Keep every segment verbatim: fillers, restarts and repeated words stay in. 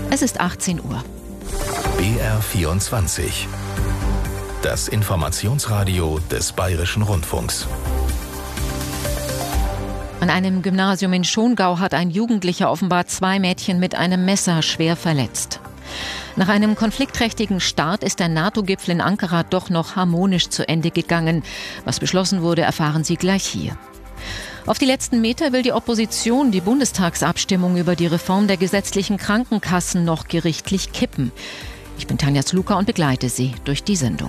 Es ist achtzehn Uhr. B R vierundzwanzig. Das Informationsradio des Bayerischen Rundfunks. An einem Gymnasium in Schongau hat ein Jugendlicher offenbar zwei Mädchen mit einem Messer schwer verletzt. Nach einem konfliktträchtigen Start ist der NATO-Gipfel in Ankara doch noch harmonisch zu Ende gegangen. Was beschlossen wurde, erfahren Sie gleich hier. Auf die letzten Meter will die Opposition die Bundestagsabstimmung über die Reform der gesetzlichen Krankenkassen noch gerichtlich kippen. Ich bin Tanja Zluka und begleite Sie durch die Sendung.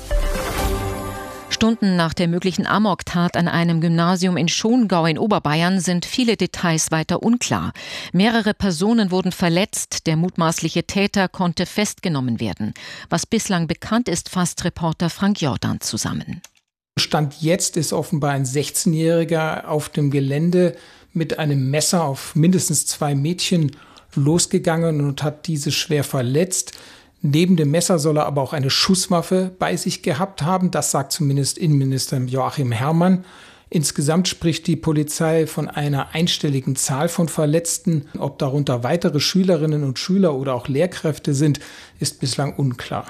Stunden nach der möglichen Amoktat an einem Gymnasium in Schongau in Oberbayern sind viele Details weiter unklar. Mehrere Personen wurden verletzt, der mutmaßliche Täter konnte festgenommen werden. Was bislang bekannt ist, fasst Reporter Frank Jordan zusammen. Stand jetzt ist offenbar ein sechzehnjähriger auf dem Gelände mit einem Messer auf mindestens zwei Mädchen losgegangen und hat diese schwer verletzt. Neben dem Messer soll er aber auch eine Schusswaffe bei sich gehabt haben. Das sagt zumindest Innenminister Joachim Herrmann. Insgesamt spricht die Polizei von einer einstelligen Zahl von Verletzten. Ob darunter weitere Schülerinnen und Schüler oder auch Lehrkräfte sind, ist bislang unklar.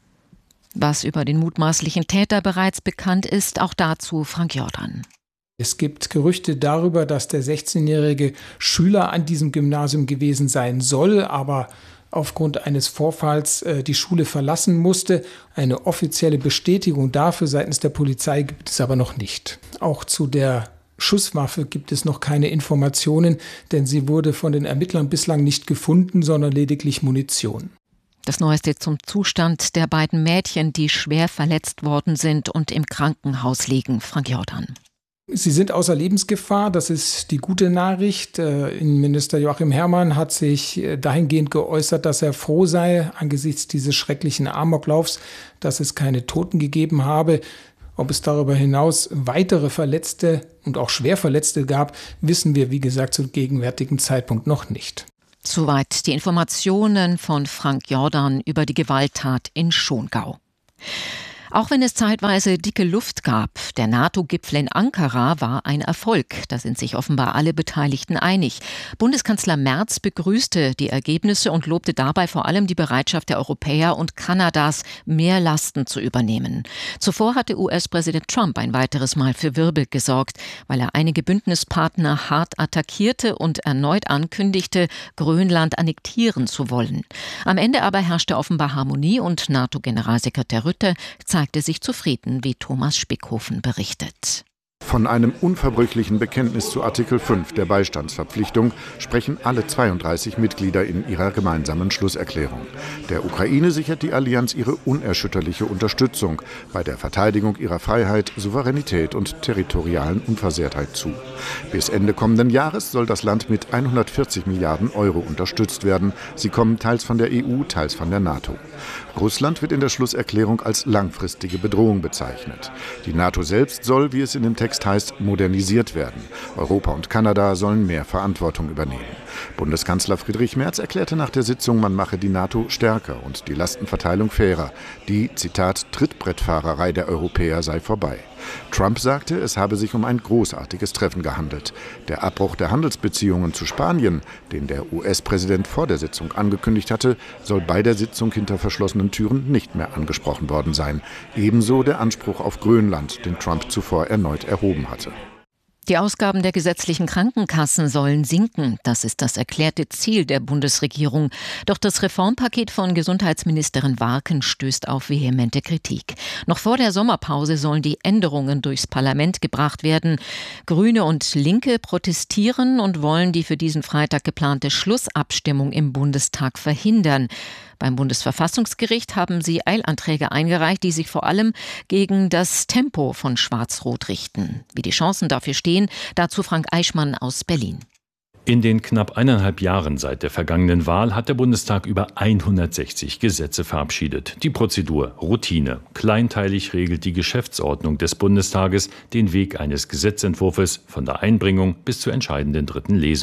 Was über den mutmaßlichen Täter bereits bekannt ist, auch dazu Frank Jordan. Es gibt Gerüchte darüber, dass der sechzehnjährige Schüler an diesem Gymnasium gewesen sein soll, aber aufgrund eines Vorfalls äh, die Schule verlassen musste. Eine offizielle Bestätigung dafür seitens der Polizei gibt es aber noch nicht. Auch zu der Schusswaffe gibt es noch keine Informationen, denn sie wurde von den Ermittlern bislang nicht gefunden, sondern lediglich Munition. Das Neueste zum Zustand der beiden Mädchen, die schwer verletzt worden sind und im Krankenhaus liegen. Frank Jordan. Sie sind außer Lebensgefahr, das ist die gute Nachricht. Innenminister Joachim Herrmann hat sich dahingehend geäußert, dass er froh sei angesichts dieses schrecklichen Amoklaufs, dass es keine Toten gegeben habe. Ob es darüber hinaus weitere Verletzte und auch Schwerverletzte gab, wissen wir, wie gesagt, zum gegenwärtigen Zeitpunkt noch nicht. Soweit die Informationen von Frank Jordan über die Gewalttat in Schongau. Auch wenn es zeitweise dicke Luft gab, der NATO-Gipfel in Ankara war ein Erfolg. Da sind sich offenbar alle Beteiligten einig. Bundeskanzler Merz begrüßte die Ergebnisse und lobte dabei vor allem die Bereitschaft der Europäer und Kanadas, mehr Lasten zu übernehmen. Zuvor hatte U S-Präsident Trump ein weiteres Mal für Wirbel gesorgt, weil er einige Bündnispartner hart attackierte und erneut ankündigte, Grönland annektieren zu wollen. Am Ende aber herrschte offenbar Harmonie und NATO-Generalsekretär Rutte zeigte sich zufrieden, wie Thomas Spickhofen berichtet. Von einem unverbrüchlichen Bekenntnis zu Artikel fünf der Beistandsverpflichtung sprechen alle zweiunddreißig Mitglieder in ihrer gemeinsamen Schlusserklärung. Der Ukraine sichert die Allianz ihre unerschütterliche Unterstützung bei der Verteidigung ihrer Freiheit, Souveränität und territorialen Unversehrtheit zu. Bis Ende kommenden Jahres soll das Land mit hundertvierzig Milliarden Euro unterstützt werden. Sie kommen teils von der E U, teils von der NATO. Russland wird in der Schlusserklärung als langfristige Bedrohung bezeichnet. Die NATO selbst soll, wie es in dem Text heißt, modernisiert werden. Europa und Kanada sollen mehr Verantwortung übernehmen. Bundeskanzler Friedrich Merz erklärte nach der Sitzung, man mache die NATO stärker und die Lastenverteilung fairer. Die, Zitat, Trittbrettfahrerei der Europäer sei vorbei. Trump sagte, es habe sich um ein großartiges Treffen gehandelt. Der Abbruch der Handelsbeziehungen zu Spanien, den der U S-Präsident vor der Sitzung angekündigt hatte, soll bei der Sitzung hinter verschlossenen Türen nicht mehr angesprochen worden sein. Ebenso der Anspruch auf Grönland, den Trump zuvor erneut erhoben hatte. Die Ausgaben der gesetzlichen Krankenkassen sollen sinken. Das ist das erklärte Ziel der Bundesregierung. Doch das Reformpaket von Gesundheitsministerin Warken stößt auf vehemente Kritik. Noch vor der Sommerpause sollen die Änderungen durchs Parlament gebracht werden. Grüne und Linke protestieren und wollen die für diesen Freitag geplante Schlussabstimmung im Bundestag verhindern. Beim Bundesverfassungsgericht haben sie Eilanträge eingereicht, die sich vor allem gegen das Tempo von Schwarz-Rot richten. Wie die Chancen dafür stehen, dazu Frank Eichmann aus Berlin. In den knapp eineinhalb Jahren seit der vergangenen Wahl hat der Bundestag über hundertsechzig Gesetze verabschiedet. Die Prozedur Routine. Kleinteilig regelt die Geschäftsordnung des Bundestages den Weg eines Gesetzentwurfs von der Einbringung bis zur entscheidenden dritten Lesung.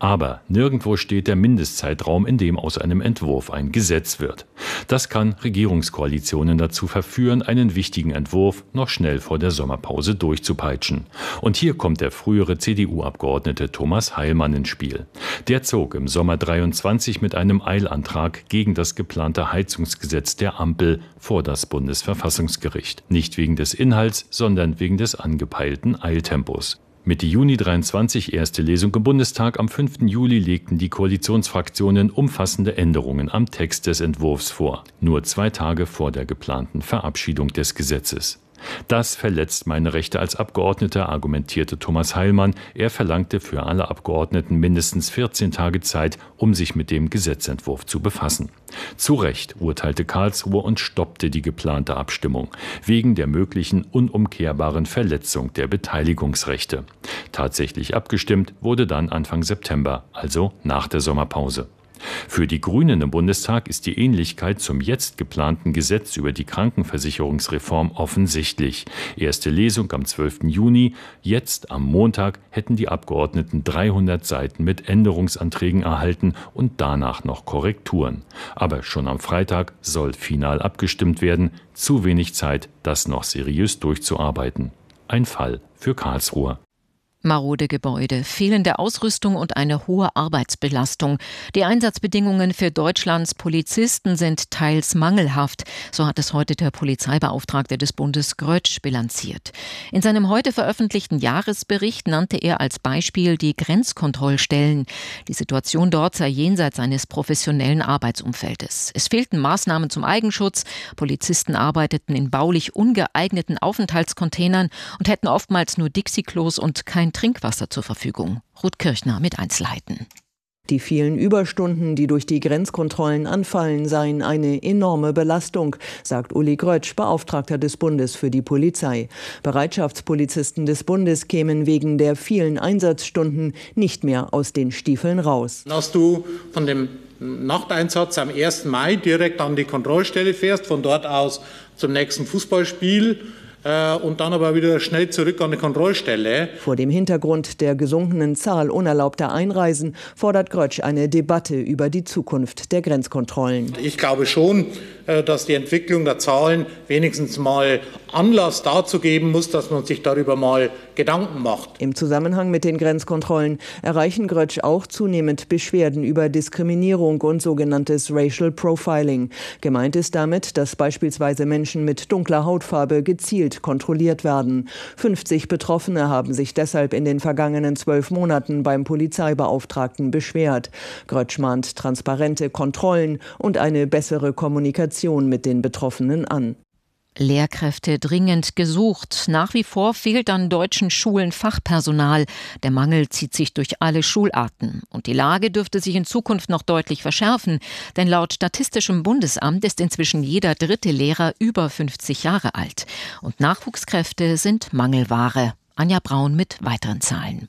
Aber nirgendwo steht der Mindestzeitraum, in dem aus einem Entwurf ein Gesetz wird. Das kann Regierungskoalitionen dazu verführen, einen wichtigen Entwurf noch schnell vor der Sommerpause durchzupeitschen. Und hier kommt der frühere C D U-Abgeordnete Thomas Heilmann ins Spiel. Der zog im Sommer dreiundzwanzig mit einem Eilantrag gegen das geplante Heizungsgesetz der Ampel vor das Bundesverfassungsgericht. Nicht wegen des Inhalts, sondern wegen des angepeilten Eiltempos. Mitte Juni dreiundzwanzig erste Lesung im Bundestag. Am fünften Juli legten die Koalitionsfraktionen umfassende Änderungen am Text des Entwurfs vor. Nur zwei Tage vor der geplanten Verabschiedung des Gesetzes. Das verletzt meine Rechte als Abgeordneter, argumentierte Thomas Heilmann. Er verlangte für alle Abgeordneten mindestens vierzehn Tage Zeit, um sich mit dem Gesetzentwurf zu befassen. Zu Recht urteilte Karlsruhe und stoppte die geplante Abstimmung wegen der möglichen unumkehrbaren Verletzung der Beteiligungsrechte. Tatsächlich abgestimmt wurde dann Anfang September, also nach der Sommerpause. Für die Grünen im Bundestag ist die Ähnlichkeit zum jetzt geplanten Gesetz über die Krankenversicherungsreform offensichtlich. Erste Lesung am zwölften Juni. Jetzt am Montag hätten die Abgeordneten dreihundert Seiten mit Änderungsanträgen erhalten und danach noch Korrekturen. Aber schon am Freitag soll final abgestimmt werden. Zu wenig Zeit, das noch seriös durchzuarbeiten. Ein Fall für Karlsruhe. Marode Gebäude, fehlende Ausrüstung und eine hohe Arbeitsbelastung. Die Einsatzbedingungen für Deutschlands Polizisten sind teils mangelhaft. So hat es heute der Polizeibeauftragte des Bundes Grötsch bilanziert. In seinem heute veröffentlichten Jahresbericht nannte er als Beispiel die Grenzkontrollstellen. Die Situation dort sei jenseits eines professionellen Arbeitsumfeldes. Es fehlten Maßnahmen zum Eigenschutz. Polizisten arbeiteten in baulich ungeeigneten Aufenthaltscontainern und hätten oftmals nur Dixie-Klos und kein Trinkwasser zur Verfügung. Ruth Kirchner mit Einzelheiten. Die vielen Überstunden, die durch die Grenzkontrollen anfallen, seien eine enorme Belastung, sagt Uli Grötsch, Beauftragter des Bundes für die Polizei. Bereitschaftspolizisten des Bundes kämen wegen der vielen Einsatzstunden nicht mehr aus den Stiefeln raus. Dass du von dem Nachteinsatz am ersten Mai direkt an die Kontrollstelle fährst, von dort aus zum nächsten Fußballspiel, und dann aber wieder schnell zurück an die Kontrollstelle. Vor dem Hintergrund der gesunkenen Zahl unerlaubter Einreisen fordert Grötsch eine Debatte über die Zukunft der Grenzkontrollen. Ich glaube schon, dass die Entwicklung der Zahlen wenigstens mal Anlass dazu geben muss, dass man sich darüber mal Gedanken macht. Im Zusammenhang mit den Grenzkontrollen erreichen Grötsch auch zunehmend Beschwerden über Diskriminierung und sogenanntes Racial Profiling. Gemeint ist damit, dass beispielsweise Menschen mit dunkler Hautfarbe gezielt kontrolliert werden. fünfzig Betroffene haben sich deshalb in den vergangenen zwölf Monaten beim Polizeibeauftragten beschwert. Grötsch mahnt transparente Kontrollen und eine bessere Kommunikation mit den Betroffenen an. Lehrkräfte dringend gesucht. Nach wie vor fehlt an deutschen Schulen Fachpersonal. Der Mangel zieht sich durch alle Schularten. Und die Lage dürfte sich in Zukunft noch deutlich verschärfen. Denn laut Statistischem Bundesamt ist inzwischen jeder dritte Lehrer über fünfzig Jahre alt. Und Nachwuchskräfte sind Mangelware. Anja Braun mit weiteren Zahlen.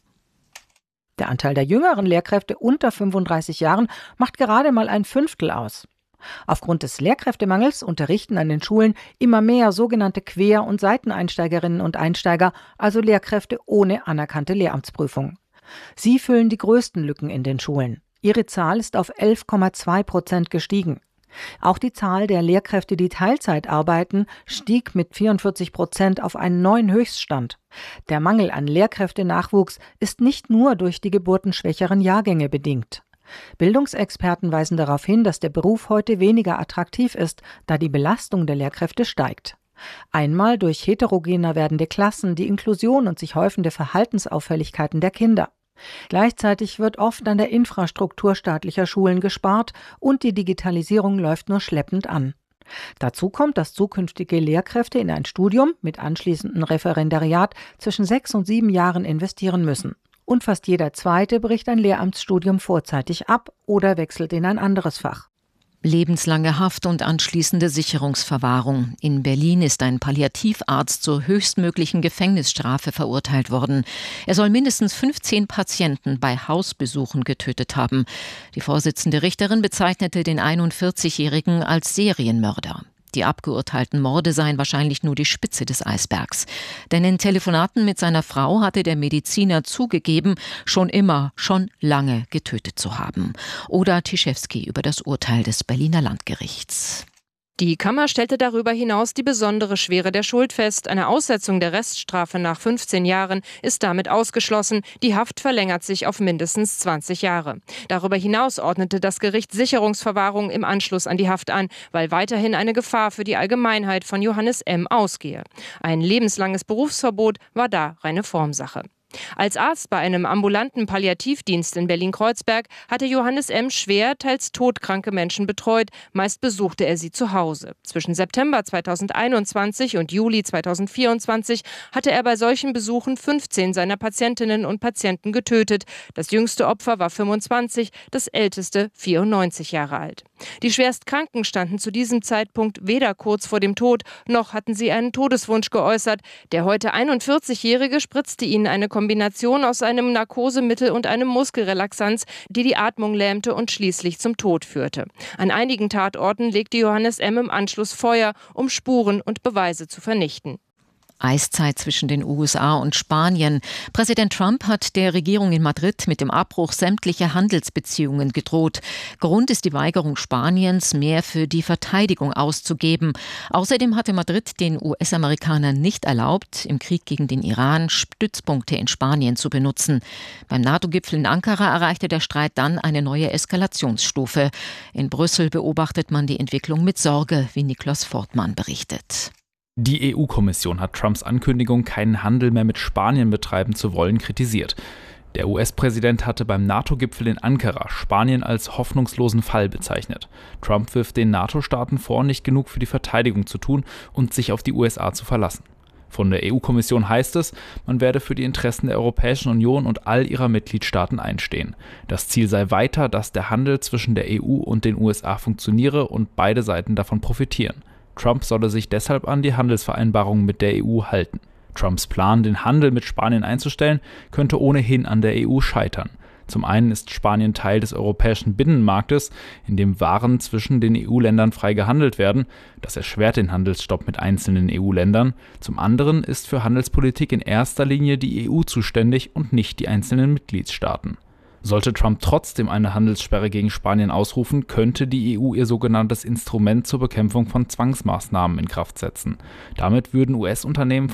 Der Anteil der jüngeren Lehrkräfte unter fünfunddreißig Jahren macht gerade mal ein Fünftel aus. Aufgrund des Lehrkräftemangels unterrichten an den Schulen immer mehr sogenannte Quer- und Seiteneinsteigerinnen und Einsteiger, also Lehrkräfte ohne anerkannte Lehramtsprüfung. Sie füllen die größten Lücken in den Schulen. Ihre Zahl ist auf elf Komma zwei Prozent gestiegen. Auch die Zahl der Lehrkräfte, die Teilzeit arbeiten, stieg mit vierundvierzig Prozent auf einen neuen Höchststand. Der Mangel an Lehrkräftenachwuchs ist nicht nur durch die geburtenschwächeren Jahrgänge bedingt. Bildungsexperten weisen darauf hin, dass der Beruf heute weniger attraktiv ist, da die Belastung der Lehrkräfte steigt. Einmal durch heterogener werdende Klassen, die Inklusion und sich häufende Verhaltensauffälligkeiten der Kinder. Gleichzeitig wird oft an der Infrastruktur staatlicher Schulen gespart und die Digitalisierung läuft nur schleppend an. Dazu kommt, dass zukünftige Lehrkräfte in ein Studium mit anschließendem Referendariat zwischen sechs und sieben Jahren investieren müssen. Und fast jeder Zweite bricht ein Lehramtsstudium vorzeitig ab oder wechselt in ein anderes Fach. Lebenslange Haft und anschließende Sicherungsverwahrung. In Berlin ist ein Palliativarzt zur höchstmöglichen Gefängnisstrafe verurteilt worden. Er soll mindestens fünfzehn Patienten bei Hausbesuchen getötet haben. Die Vorsitzende Richterin bezeichnete den einundvierzigjährigen als Serienmörder. Die abgeurteilten Morde seien wahrscheinlich nur die Spitze des Eisbergs. Denn in Telefonaten mit seiner Frau hatte der Mediziner zugegeben, schon immer, schon lange getötet zu haben. Oda Tischewski über das Urteil des Berliner Landgerichts. Die Kammer stellte darüber hinaus die besondere Schwere der Schuld fest. Eine Aussetzung der Reststrafe nach fünfzehn Jahren ist damit ausgeschlossen. Die Haft verlängert sich auf mindestens zwanzig Jahre. Darüber hinaus ordnete das Gericht Sicherungsverwahrung im Anschluss an die Haft an, weil weiterhin eine Gefahr für die Allgemeinheit von Johannes M. ausgehe. Ein lebenslanges Berufsverbot war da reine Formsache. Als Arzt bei einem ambulanten Palliativdienst in Berlin-Kreuzberg hatte Johannes M. schwer, teils todkranke Menschen betreut. Meist besuchte er sie zu Hause. Zwischen September zweitausendeinundzwanzig und Juli zweitausendvierundzwanzig hatte er bei solchen Besuchen fünfzehn seiner Patientinnen und Patienten getötet. Das jüngste Opfer war fünfundzwanzig, das älteste vierundneunzig Jahre alt. Die Schwerstkranken standen zu diesem Zeitpunkt weder kurz vor dem Tod, noch hatten sie einen Todeswunsch geäußert. Der heute einundvierzigjährige spritzte ihnen eine Kombination aus einem Narkosemittel und einem Muskelrelaxanz, die die Atmung lähmte und schließlich zum Tod führte. An einigen Tatorten legte Johannes M. im Anschluss Feuer, um Spuren und Beweise zu vernichten. Eiszeit zwischen den U S A und Spanien. Präsident Trump hat der Regierung in Madrid mit dem Abbruch sämtlicher Handelsbeziehungen gedroht. Grund ist die Weigerung Spaniens, mehr für die Verteidigung auszugeben. Außerdem hatte Madrid den U S-Amerikanern nicht erlaubt, im Krieg gegen den Iran Stützpunkte in Spanien zu benutzen. Beim NATO-Gipfel in Ankara erreichte der Streit dann eine neue Eskalationsstufe. In Brüssel beobachtet man die Entwicklung mit Sorge, wie Niklas Fortmann berichtet. Die E U-Kommission hat Trumps Ankündigung, keinen Handel mehr mit Spanien betreiben zu wollen, kritisiert. Der U S-Präsident hatte beim NATO-Gipfel in Ankara Spanien als hoffnungslosen Fall bezeichnet. Trump wirft den NATO-Staaten vor, nicht genug für die Verteidigung zu tun und sich auf die U S A zu verlassen. Von der E U-Kommission heißt es, man werde für die Interessen der Europäischen Union und all ihrer Mitgliedstaaten einstehen. Das Ziel sei weiter, dass der Handel zwischen der E U und den U S A funktioniere und beide Seiten davon profitieren. Trump solle sich deshalb an die Handelsvereinbarungen mit der E U halten. Trumps Plan, den Handel mit Spanien einzustellen, könnte ohnehin an der E U scheitern. Zum einen ist Spanien Teil des europäischen Binnenmarktes, in dem Waren zwischen den E U-Ländern frei gehandelt werden. Das erschwert den Handelsstopp mit einzelnen E U-Ländern. Zum anderen ist für Handelspolitik in erster Linie die E U zuständig und nicht die einzelnen Mitgliedstaaten. Sollte Trump trotzdem eine Handelssperre gegen Spanien ausrufen, könnte die E U ihr sogenanntes Instrument zur Bekämpfung von Zwangsmaßnahmen in Kraft setzen. Damit würden U S-Unternehmen